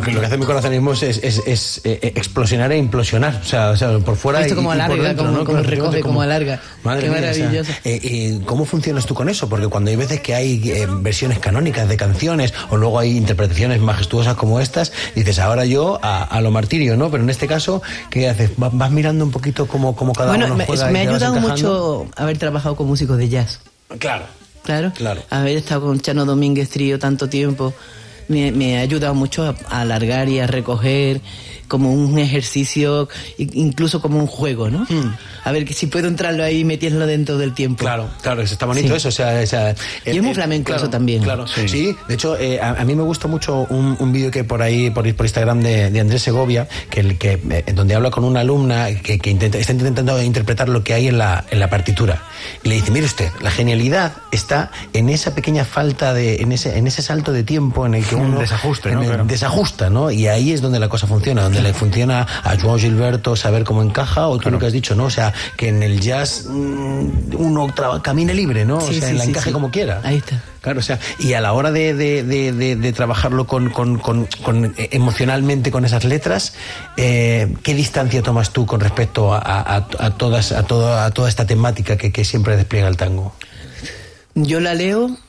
Porque lo que hace mi corazonismo es explosionar e implosionar. O sea por fuera esto como alarga, por dentro, ¿no? como recoge, como alarga. Madre Qué mía, maravilloso. O sea, ¿cómo funcionas tú con eso? Porque cuando hay veces que hay versiones canónicas de canciones o luego hay interpretaciones majestuosas como estas, dices, ahora yo a lo Martirio, ¿no? Pero en este caso, ¿qué haces? ¿Vas mirando un poquito cómo cada uno juega? Me ha ayudado mucho haber trabajado con músicos de jazz. Claro. Haber estado con Chano Domínguez Trío tanto tiempo me ha ayudado mucho a alargar y a recoger como un ejercicio, incluso como un juego, ¿no? A ver si puedo entrarlo ahí y meterlo dentro del tiempo. Claro, está bonito eso. O sea, y es muy flamenco eso también. Claro, sí. De hecho, a mí me gusta mucho un vídeo que por Instagram de Andrés Segovia, donde habla con una alumna que está intentando interpretar lo que hay en la partitura. Y le dice, mire usted, la genialidad está en esa pequeña falta en ese salto de tiempo en el que uno desajusta, ¿no? Y ahí es donde la cosa funciona, donde le funciona a Joao Gilberto saber cómo encaja, o tú lo que has dicho, ¿no? O sea, que en el jazz uno camine libre, ¿no? La encaje como quiera. Ahí está. Claro, o sea, y a la hora de trabajarlo con emocionalmente con esas letras, ¿qué distancia tomas tú con respecto a toda esta temática que siempre despliega el tango? Yo la leo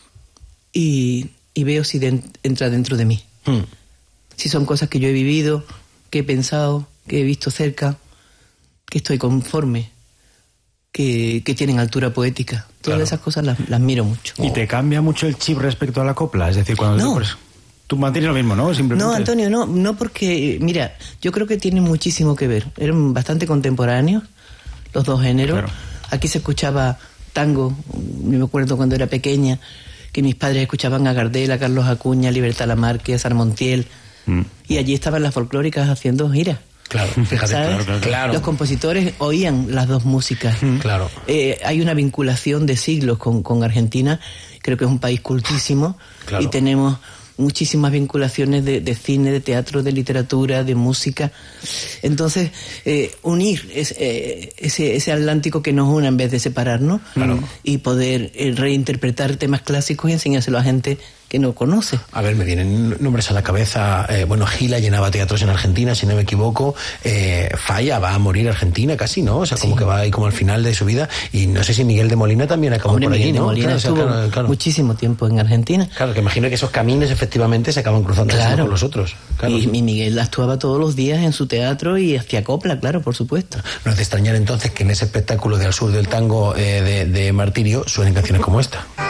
y veo si entra dentro de mí. Si son cosas que yo he vivido, que he pensado, que he visto cerca, que estoy conforme, que tienen altura poética. Todas esas cosas las miro mucho. ¿Y te cambia mucho el chip respecto a la copla? Es decir, cuando tú mantienes lo mismo, ¿no? Simplemente... No, Antonio, no porque, mira, yo creo que tiene muchísimo que ver. Eran bastante contemporáneos los dos géneros. Claro. Aquí se escuchaba tango, me acuerdo cuando era pequeña, que mis padres escuchaban a Gardel, a Carlos Acuña, a Libertad Lamarque, a Sarmontiel, y allí estaban las folclóricas haciendo giras. Claro, fíjate, claro. Los compositores oían las dos músicas. Claro. Hay una vinculación de siglos con Argentina, creo que es un país cultísimo, y tenemos muchísimas vinculaciones de cine, de teatro, de literatura, de música. Entonces, unir ese Atlántico que nos une en vez de separarnos, y poder reinterpretar temas clásicos y enseñárselo a gente que no conoce. A ver, me vienen nombres a la cabeza. Gila llenaba teatros en Argentina, si no me equivoco. Falla va a morir Argentina casi, ¿no? O sea, como que va ahí como al final de su vida. Y no sé si Miguel de Molina también acabó por allí, ¿no? Molina estuvo muchísimo tiempo en Argentina. Claro, que imagino que esos caminos efectivamente se acaban cruzando con los otros. Claro. Y Miguel actuaba todos los días en su teatro y hacía copla, claro, por supuesto. No es de extrañar entonces que en ese espectáculo de Al Sur del Tango de Martirio suenen canciones como esta.